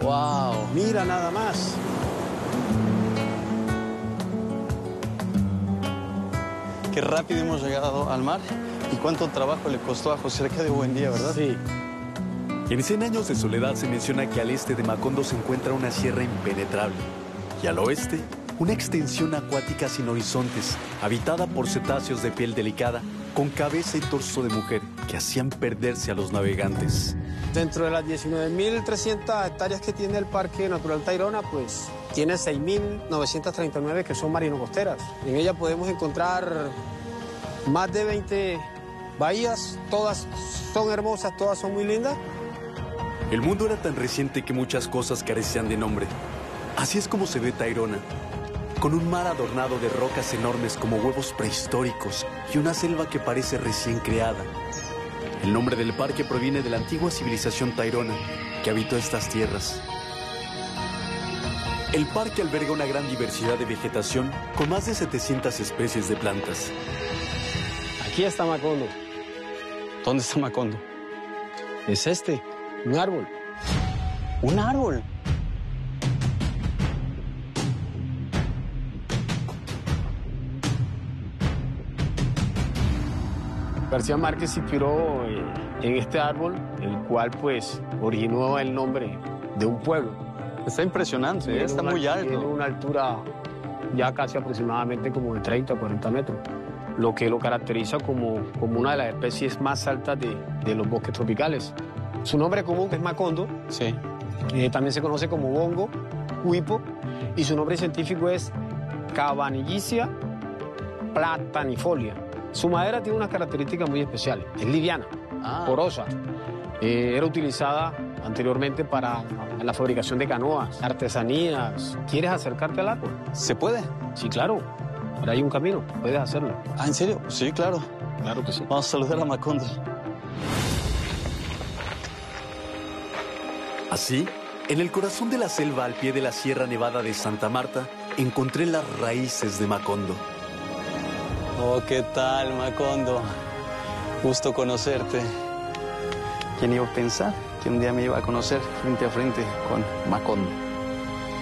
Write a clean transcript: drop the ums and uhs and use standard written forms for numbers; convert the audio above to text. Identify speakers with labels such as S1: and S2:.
S1: ¡Wow!
S2: Mira nada más.
S1: Qué rápido hemos llegado al mar y cuánto trabajo le costó a José Arcadio Buendía, ¿verdad?
S2: Sí.
S3: En 100 años de soledad se menciona que al este de Macondo se encuentra una sierra impenetrable y al oeste una extensión acuática sin horizontes, habitada por cetáceos de piel delicada, con cabeza y torso de mujer que hacían perderse a los navegantes.
S2: Dentro de las 19.300 hectáreas que tiene el Parque Natural Tayrona, pues tiene 6.939 que son marino-costeras. En ella podemos encontrar más de 20 bahías, todas son hermosas, todas son muy lindas.
S3: El mundo era tan reciente que muchas cosas carecían de nombre. Así es como se ve Tayrona, con un mar adornado de rocas enormes como huevos prehistóricos y una selva que parece recién creada. El nombre del parque proviene de la antigua civilización tairona que habitó estas tierras. El parque alberga una gran diversidad de vegetación con más de 700 especies de plantas.
S2: Aquí está Macondo.
S1: ¿Dónde está Macondo?
S2: Es este, un árbol.
S1: ¡Un árbol!
S2: García Márquez se inspiró en este árbol, el cual pues originó el nombre de un pueblo.
S1: Está impresionante, está muy alto.
S2: Tiene una altura ya casi aproximadamente como de 30 o 40 metros, lo que lo caracteriza como una de las especies más altas de los bosques tropicales. Su nombre común es Macondo,
S1: Sí.
S2: También se conoce como bongo, huipo, y su nombre científico es Cabanillicia platanifolia. Su madera tiene unas características muy especiales. Es liviana, porosa. Era utilizada anteriormente para la fabricación de canoas, artesanías. ¿Quieres acercarte al árbol?
S1: ¿Se puede?
S2: Sí, claro. Por ahí hay un camino, puedes hacerlo.
S1: Ah, ¿en serio? Sí, claro.
S2: Claro que sí.
S1: Vamos a saludar a Macondo.
S3: Así, en el corazón de la selva al pie de la Sierra Nevada de Santa Marta, encontré las raíces de Macondo.
S1: Oh, ¿qué tal, Macondo? Gusto conocerte. ¿Quién iba a pensar que un día me iba a conocer frente a frente con Macondo?